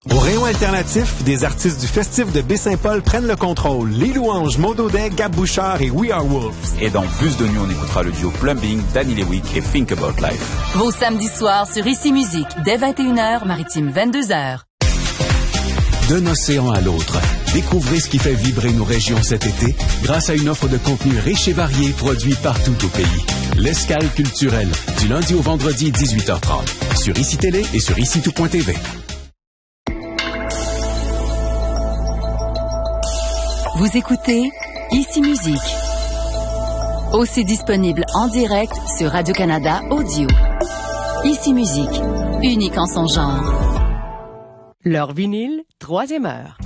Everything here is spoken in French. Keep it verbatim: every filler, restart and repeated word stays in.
Au rayon alternatif, des artistes du festif de Baie-Saint-Paul prennent le contrôle. Les Louanges, Maud Audet, Gab Bouchard et We Are Wolves. Et dans Plus de nuit, on écoutera le duo Plumbing, Danny Lewick et Think About Life. Vos samedis soirs sur Ici Musique, dès vingt et une heures, Maritime vingt-deux heures. D'un océan à l'autre, découvrez ce qui fait vibrer nos régions cet été grâce à une offre de contenu riche et varié produit partout au pays. L'Escale culturelle, du lundi au vendredi dix-huit heures trente, sur Ici Télé et sur ici tout point t v. Vous écoutez Ici Musique. Aussi disponible en direct sur Radio-Canada Audio. Ici Musique, unique en son genre. Leur vinyle, troisième heure.